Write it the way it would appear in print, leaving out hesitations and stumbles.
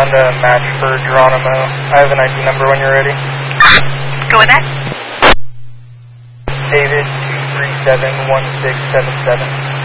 found a match for Geronimo. I have an ID number when you're ready. Go with that. David 2371677.